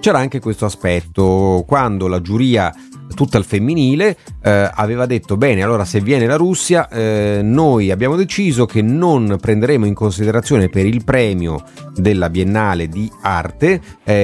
c'era anche questo aspetto, quando la giuria tutta al femminile aveva detto: bene, allora se viene la Russia, noi abbiamo deciso che non prenderemo in considerazione per il premio della Biennale di arte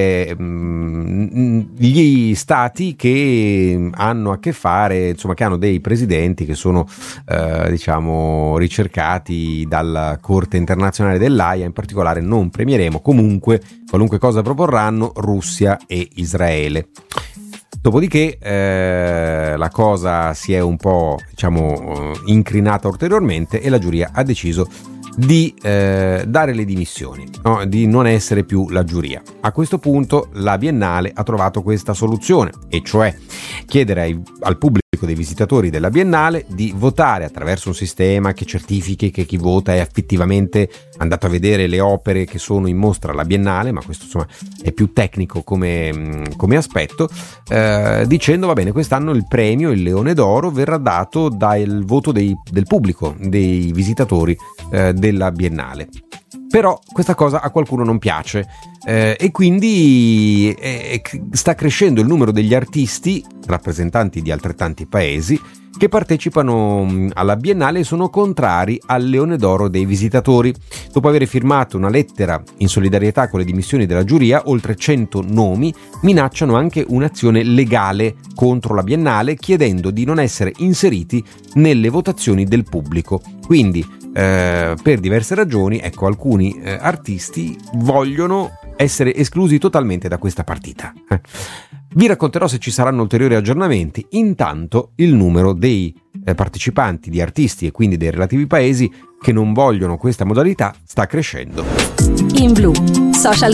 gli stati che hanno a che fare, insomma, che hanno dei presidenti che sono diciamo ricercati dalla Corte Internazionale dell'Aia. In particolare non premieremo comunque, qualunque cosa proporranno, Russia e Israele. Dopodiché la cosa si è un po', diciamo, incrinata ulteriormente e la giuria ha deciso di dare le dimissioni, no? Di non essere più la giuria. A questo punto la Biennale ha trovato questa soluzione, e cioè chiedere al pubblico dei visitatori della Biennale di votare attraverso un sistema che certifichi che chi vota è effettivamente andato a vedere le opere che sono in mostra alla Biennale, ma questo insomma è più tecnico come aspetto, dicendo: va bene, quest'anno il premio, il Leone d'Oro, verrà dato dal voto del pubblico, dei visitatori della Biennale. Però questa cosa a qualcuno non piace, e quindi sta crescendo il numero degli artisti, rappresentanti di altrettanti paesi, che partecipano alla Biennale e sono contrari al Leone d'Oro dei visitatori. Dopo aver firmato una lettera in solidarietà con le dimissioni della giuria, oltre 100 nomi minacciano anche un'azione legale contro la Biennale, chiedendo di non essere inseriti nelle votazioni del pubblico. Quindi per diverse ragioni, ecco, alcuni artisti vogliono essere esclusi totalmente da questa partita. Vi racconterò se ci saranno ulteriori aggiornamenti. Intanto il numero dei partecipanti, di artisti e quindi dei relativi paesi che non vogliono questa modalità, sta crescendo. In Blu, Social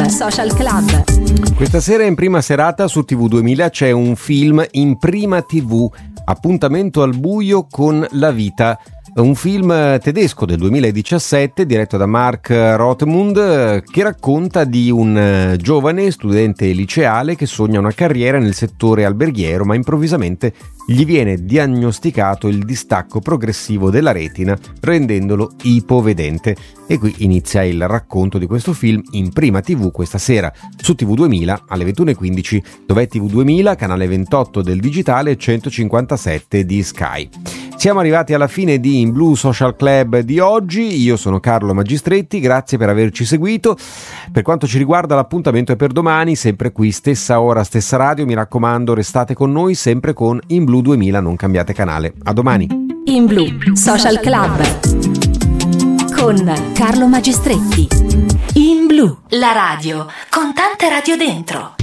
Club. Questa sera in prima serata su TV 2000 c'è un film in Prima TV, Appuntamento al buio con la vita. Un film tedesco del 2017 diretto da Mark Rothmund, che racconta di un giovane studente liceale che sogna una carriera nel settore alberghiero, ma improvvisamente gli viene diagnosticato il distacco progressivo della retina, rendendolo ipovedente. E qui inizia il racconto di questo film in Prima TV questa sera su TV 2000 alle 21:15. Dov'è TV 2000? Canale 28 del digitale, 157 di Sky. Siamo arrivati alla fine di In Blu Social Club di oggi. Io sono Carlo Magistretti, grazie per averci seguito. Per quanto ci riguarda, l'appuntamento è per domani, sempre qui, stessa ora, stessa radio. Mi raccomando, restate con noi sempre con In Blu 2000, non cambiate canale. A domani. In Blu Social Club con Carlo Magistretti. In Blu, la radio con tante radio dentro.